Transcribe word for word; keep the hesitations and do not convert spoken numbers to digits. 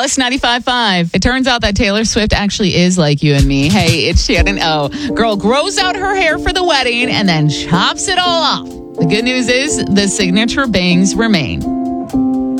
Alice ninety-five point five. It turns out that Taylor Swift actually is like you and me. Hey, it's Shannon O. Girl grows out her hair for the wedding and then chops it all off. The good news is the signature bangs remain.